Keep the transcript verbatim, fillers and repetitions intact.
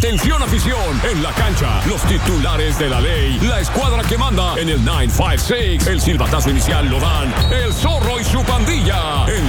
Atención afición, en la cancha, los titulares de la ley, la escuadra que manda en el nueve cinco seis, el silbatazo inicial lo dan el Zorro y su pandilla. En